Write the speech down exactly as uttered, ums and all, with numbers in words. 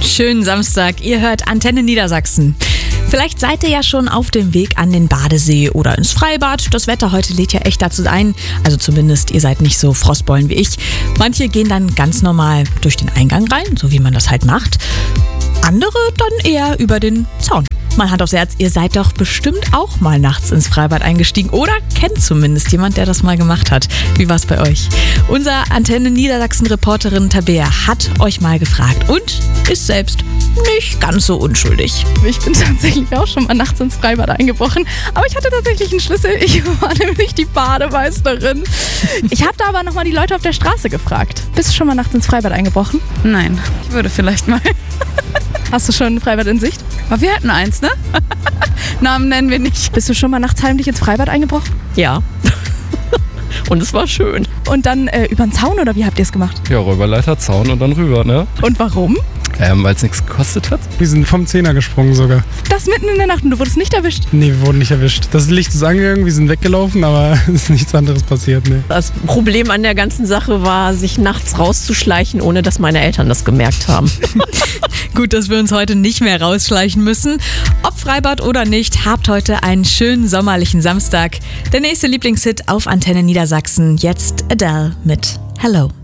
Schönen Samstag, ihr hört Antenne Niedersachsen. Vielleicht seid ihr ja schon auf dem Weg an den Badesee oder ins Freibad. Das Wetter heute lädt ja echt dazu ein. Also zumindest, ihr seid nicht so Frostbollen wie ich. Manche gehen dann ganz normal durch den Eingang rein, so wie man das halt macht. Andere dann eher über den Zaun. Mal Hand aufs Herz, ihr seid doch bestimmt auch mal nachts ins Freibad eingestiegen oder kennt zumindest jemand, der das mal gemacht hat. Wie war's bei euch? Unser Antenne Niedersachsen-Reporterin Tabea hat euch mal gefragt und ist selbst nicht ganz so unschuldig. Ich bin tatsächlich auch schon mal nachts ins Freibad eingebrochen, aber ich hatte tatsächlich einen Schlüssel. Ich war nämlich die Bademeisterin. Ich habe da aber nochmal die Leute auf der Straße gefragt. Bist du schon mal nachts ins Freibad eingebrochen? Nein, ich würde vielleicht mal. Hast du schon ein Freibad in Sicht? Aber wir hatten eins, ne? Namen nennen wir nicht. Bist du schon mal nachts heimlich ins Freibad eingebrochen? Ja. Und es war schön. Und dann äh, über den Zaun oder wie habt ihr es gemacht? Ja, Räuberleiter, Zaun und dann rüber, ne? Und warum? Ähm, weil es nichts gekostet hat. Wir sind vom Zehner gesprungen sogar. Das mitten in der Nacht und du wurdest nicht erwischt? Nee, wir wurden nicht erwischt. Das Licht ist angegangen, wir sind weggelaufen, aber es ist nichts anderes passiert, ne. Das Problem an der ganzen Sache war, sich nachts rauszuschleichen, ohne dass meine Eltern das gemerkt haben. Gut, dass wir uns heute nicht mehr rausschleichen müssen. Ob Freibad oder nicht, habt heute einen schönen sommerlichen Samstag. Der nächste Lieblingshit auf Antenne Niedersachsen. Jetzt Adele mit Hello.